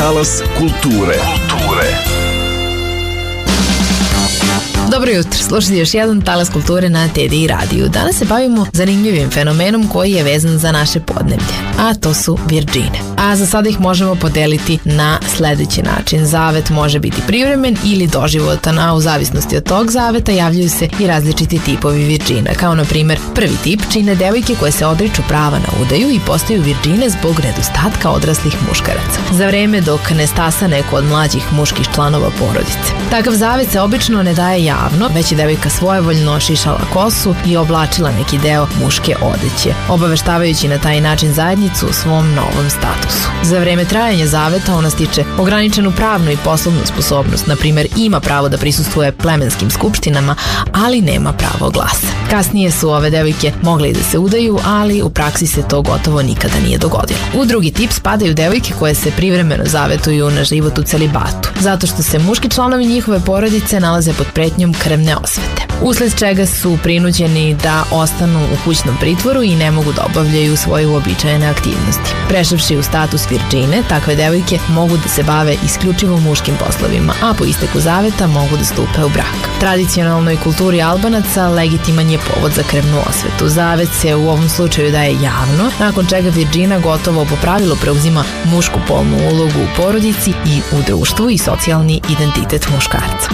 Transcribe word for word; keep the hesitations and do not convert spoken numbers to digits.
Talas kulture. Kulture. Dobro jutro, slušajte još jedan Talas kulture na T D I radiju. Danas se bavimo zanimljivim fenomenom koji je vezan za naše podneblje, a to su virdžine. A za sada ih možemo podeliti na sledeći način. Zavet može biti privremen ili doživotan, a u zavisnosti od tog zaveta javljaju se i različiti tipovi virdžina, kao na primjer prvi tip čine devojke koje se odriču prava na udaju i postaju virdžine zbog nedostatka odraslih muškaraca, za vreme dok ne stasa neko od mlađih muških članova porodice. Takav zavet se obično ne daje javno, već je devojka svojevoljno šišala kosu i oblačila neki deo muške odeće, obaveštavajući na taj način zajednicu o svom novom statusu. Za vreme trajanja zaveta ona stiče ograničenu pravnu i poslovnu sposobnost, na primjer ima pravo da prisustvuje plemenskim skupštinama, ali nema pravo glasa. Kasnije su ove devojke mogle i da se udaju, ali u praksi se to gotovo nikada nije dogodilo. U drugi tip spadaju devojke koje se privremeno zavetuju na život u celibatu, zato što se muški članovi njihove porodice nalaze pod pretnjom krvne osvete, usled čega su prinuđeni da ostanu u kućnom pritvoru i ne mogu da obavljaju svoje uobičajene aktivnosti. Prešavši u status virdžine, takve devojke mogu da se bave isključivo muškim poslovima, a po isteku zaveta mogu da stupe u brak. Tradicionalnoj kulturi Albanaca legitiman je povod za krvnu osvetu. Zavet se u ovom slučaju daje javno, nakon čega virdžina gotovo po pravilu preuzima mušku polnu ulogu u porodici i u društvu i socijalni identitet muškarca.